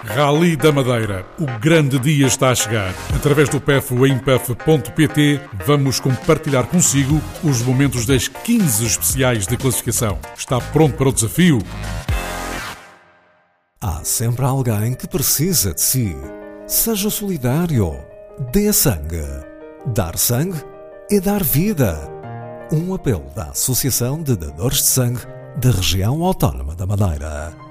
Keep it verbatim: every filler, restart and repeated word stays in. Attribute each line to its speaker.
Speaker 1: Rally da Madeira. O grande dia está a chegar. Através do P E F em P E F ponto P T vamos compartilhar consigo os momentos das quinze especiais de classificação. Está pronto para o desafio?
Speaker 2: Há sempre alguém que precisa de si. Seja solidário. Dê sangue. Dar sangue é dar vida. Um apelo da Associação de Dadores de Sangue da Região Autónoma da Madeira.